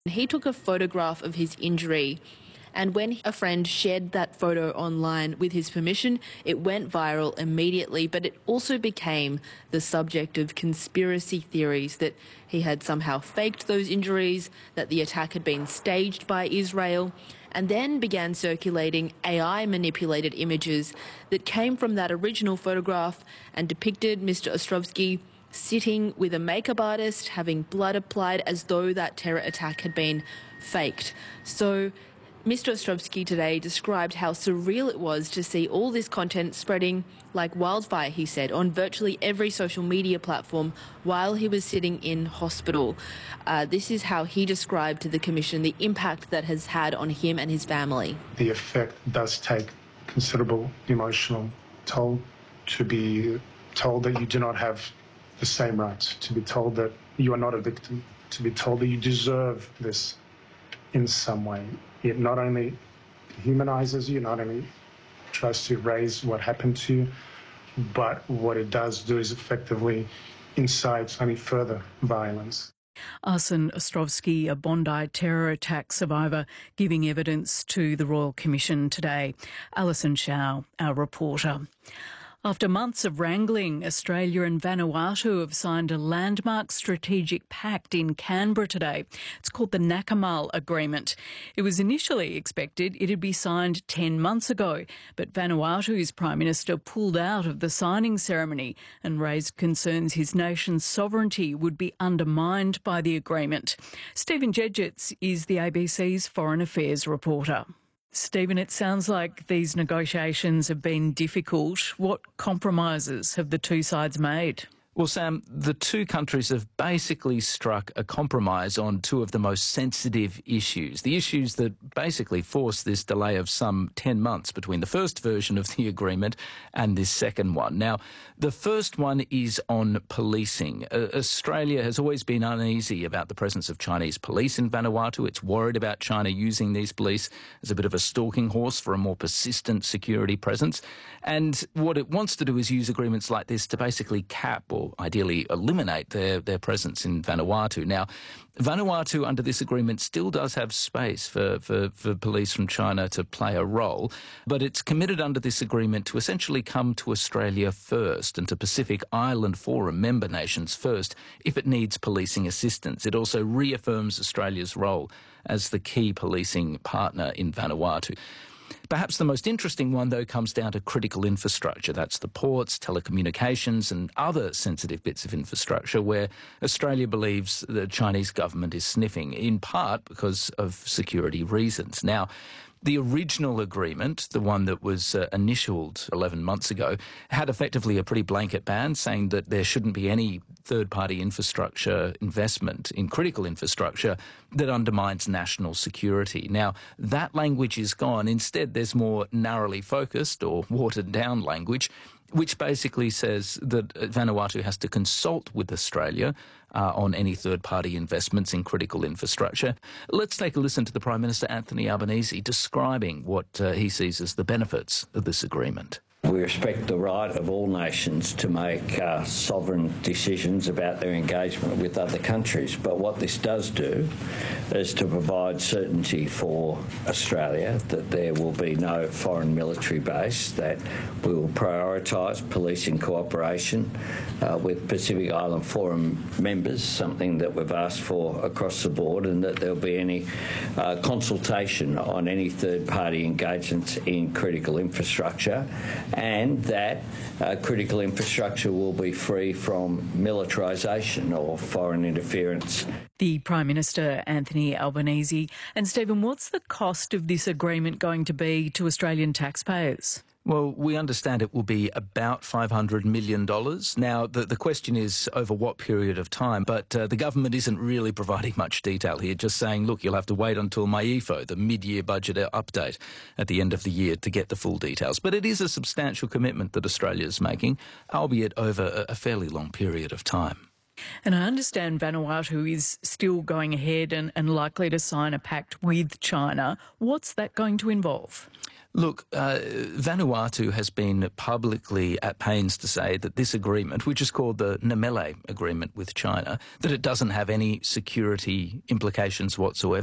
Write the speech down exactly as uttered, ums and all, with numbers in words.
He took a photograph of his injury, and when a friend shared that photo online with his permission, it went viral immediately, but it also became the subject of conspiracy theories that he had somehow faked those injuries, that the attack had been staged by Israel, and then began circulating A I-manipulated images that came from that original photograph and depicted Mister Ostrovsky sitting with a makeup artist, having blood applied as though that terror attack had been faked. So Mister Ostrovsky today described how surreal it was to see all this content spreading like wildfire, he said, on virtually every social media platform while he was sitting in hospital. Uh, this is how he described to the Commission the impact that has had on him and his family. The effect does take considerable emotional toll. To be told that you do not have the same rights, to be told that you are not a victim, to be told that you deserve this in some way. It not only humanizes you, not only tries to erase what happened to you, but what it does do is effectively incites any further violence. Arsen Ostrovsky, a Bondi terror attack survivor, giving evidence to the Royal Commission today. Alison Chow, our reporter. After months of wrangling, Australia and Vanuatu have signed a landmark strategic pact in Canberra today. It's called the Nakamal Agreement. It was initially expected it'd be signed ten months ago, but Vanuatu's Prime Minister pulled out of the signing ceremony and raised concerns his nation's sovereignty would be undermined by the agreement. Stephen Jedgetts is the A B C's Foreign Affairs reporter. Stephen, it sounds like these negotiations have been difficult. What compromises have the two sides made? Well, Sam, the two countries have basically struck a compromise on two of the most sensitive issues, the issues that basically forced this delay of some ten months between the first version of the agreement and this second one. Now, the first one is on policing. Uh, Australia has always been uneasy about the presence of Chinese police in Vanuatu. It's worried about China using these police as a bit of a stalking horse for a more persistent security presence. And what it wants to do is use agreements like this to basically cap or ideally eliminate their, their presence in Vanuatu. Now, Vanuatu, under this agreement, still does have space for, for, for police from China to play a role, but it's committed under this agreement to essentially come to Australia first and to Pacific Island Forum member nations first if it needs policing assistance. It also reaffirms Australia's role as the key policing partner in Vanuatu. Perhaps the most interesting one, though, comes down to critical infrastructure. That's the ports, telecommunications and other sensitive bits of infrastructure where Australia believes the Chinese government is sniffing, in part because of security reasons. Now, the original agreement, the one that was uh, initialed eleven months ago, had effectively a pretty blanket ban saying that there shouldn't be any third-party infrastructure investment in critical infrastructure that undermines national security. Now, that language is gone. Instead, there's more narrowly focused or watered-down language, which basically says that Vanuatu has to consult with Australia uh, on any third-party investments in critical infrastructure. Let's take a listen to the Prime Minister, Anthony Albanese, describing what uh, he sees as the benefits of this agreement. We respect the right of all nations to make uh, sovereign decisions about their engagement with other countries. But what this does do is to provide certainty for Australia that there will be no foreign military base, that we will prioritise policing cooperation uh, with Pacific Island Forum members, something that we've asked for across the board, and that there'll be any uh, consultation on any third-party engagements in critical infrastructure, and that uh, critical infrastructure will be free from militarisation or foreign interference. The Prime Minister, Anthony Albanese. And Stephen, what's the cost of this agreement going to be to Australian taxpayers? Well, we understand it will be about five hundred million dollars. Now, the, the question is over what period of time, but uh, the government isn't really providing much detail here, just saying, look, you'll have to wait until MYEFO, the mid-year budget update at the end of the year, to get the full details. But it is a substantial commitment that Australia is making, albeit over a, a fairly long period of time. And I understand Vanuatu is still going ahead and, and likely to sign a pact with China. What's that going to involve? Look, uh, Vanuatu has been publicly at pains to say that this agreement, which is called the Namele Agreement with China, that it doesn't have any security implications whatsoever.